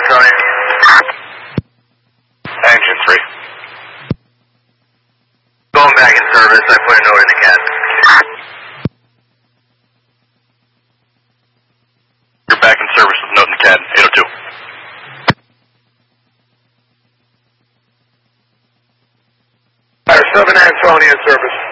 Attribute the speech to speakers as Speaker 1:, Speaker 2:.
Speaker 1: Antonio.
Speaker 2: Engine 3.
Speaker 1: Going back in service, I put a note in the CAD.
Speaker 2: You're back in service with note in the CAD, 802.
Speaker 1: Fire 7 Antonio service.